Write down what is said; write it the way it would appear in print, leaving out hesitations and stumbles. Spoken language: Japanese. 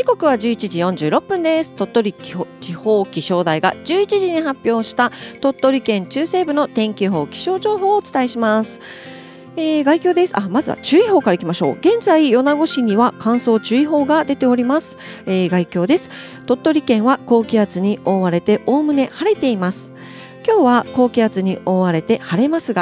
刻は11時46分です。鳥取地方気象台が11時に発表した鳥取県中西部の天気予報気象情報をお伝えします。概況です。まずは注意報からいきましょう。現在米子市には乾燥注意報が出ております。概況です。鳥取県は高気圧に覆われておおむね晴れています。今日は高気圧に覆われて晴れますが、